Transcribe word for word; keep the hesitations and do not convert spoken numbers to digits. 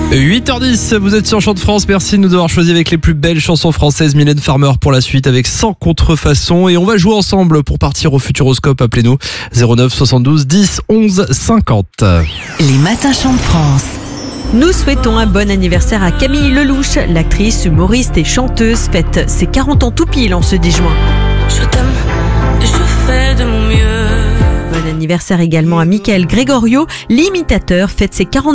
huit heures dix, vous êtes sur Chant de France. Merci de nous avoir choisi avec les plus belles chansons françaises. Mylène Farmer pour la suite avec Sans contrefaçon. Et on va jouer ensemble pour partir au Futuroscope. Appelez-nous zéro neuf soixante-douze dix onze cinquante. Les matins Chant de France. Nous souhaitons un bon anniversaire à Camille Lelouch. L'actrice, humoriste et chanteuse fête ses quarante ans tout pile en ce dix juin. Je t'aime et je fais de mon mieux. Bon anniversaire également à Michael Gregorio. L'imitateur fête ses quarante